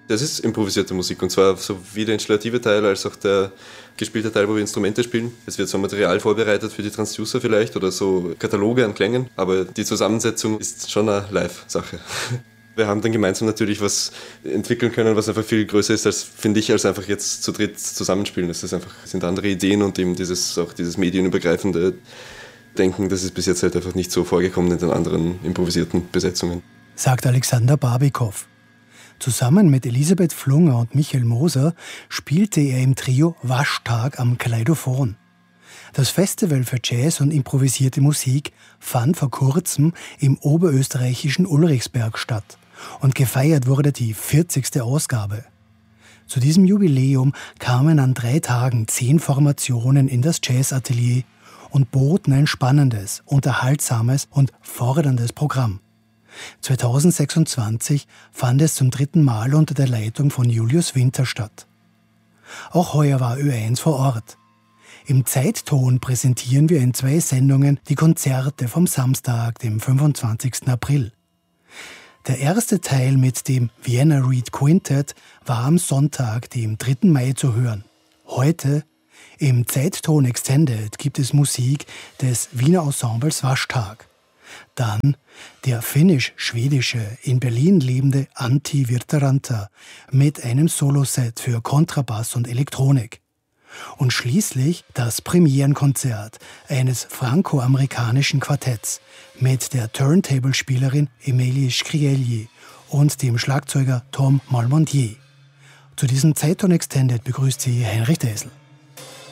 Das ist improvisierte Musik, und zwar sowie der installative Teil als auch der gespielte Teil, wo wir Instrumente spielen. Es wird so Material vorbereitet für die Transducer vielleicht oder so Kataloge an Klängen, aber die Zusammensetzung ist schon eine Live-Sache. Wir haben dann gemeinsam natürlich was entwickeln können, was einfach viel größer ist, als, finde ich, als einfach jetzt zu dritt zusammenspielen. Das sind andere Ideen und eben dieses medienübergreifende Denken, das ist bis jetzt halt einfach nicht so vorgekommen in den anderen improvisierten Besetzungen. Sagt Alexander Barbikow. Zusammen mit Elisabeth Flunger und Michael Moser spielte er im Trio Waschtag am Kaleidophon. Das Festival für Jazz und improvisierte Musik fand vor kurzem im oberösterreichischen Ulrichsberg statt und gefeiert wurde die 40. Ausgabe. Zu diesem Jubiläum kamen an 3 Tagen 10 Formationen in das Jazzatelier und boten ein spannendes, unterhaltsames und forderndes Programm. 2026 fand es zum 3. Mal unter der Leitung von Julius Winter statt. Auch heuer war Ö1 vor Ort. Im Zeitton präsentieren wir in 2 Sendungen die Konzerte vom Samstag, dem 25. April. Der erste Teil mit dem Vienna Reed Quintet war am Sonntag, dem 3. Mai, zu hören. Heute, im Zeitton Extended, gibt es Musik des Wiener Ensembles Waschtag. Dann der finnisch-schwedische, in Berlin lebende Antti Virtaranta mit einem Soloset für Kontrabass und Elektronik. Und schließlich das Premierenkonzert eines franco-amerikanischen Quartetts mit der Turntable-Spielerin Emilie Scriegli und dem Schlagzeuger Tom Malmondier. Zu diesem Zeitton Extended begrüßt sie Heinrich Deisel.